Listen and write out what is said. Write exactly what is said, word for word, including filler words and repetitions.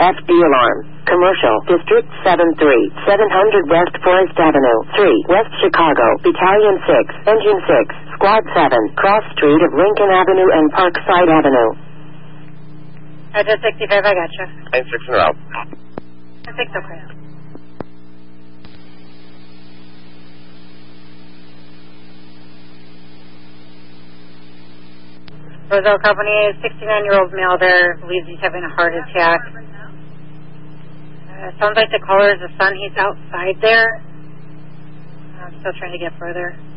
F D alarm. Commercial District seven three, seven hundred West Forest Avenue, three, West Chicago, Battalion six, Engine six, Squad seven, cross street of Lincoln Avenue and Parkside Avenue. Address sixty-five, I gotcha. nine six in route. I think so, Chris. Roselle Company, sixty-nine-year-old male there, believes he's having a heart attack. Uh, sounds like the caller is the son. He's outside there. I'm still trying to get further.